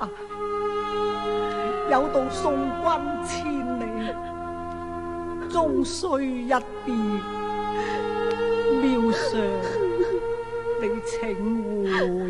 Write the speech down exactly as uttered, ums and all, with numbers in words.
啊，有道送君千里，終須一別。妙常，你請回。